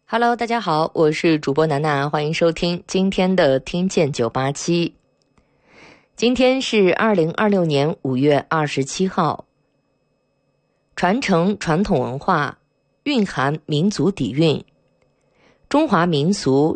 Hello， 大家好，我是主播楠楠，欢迎收听今天的听见987。今天是2026年5月27号。传承传统文化，蕴含民族底蕴。中华民俗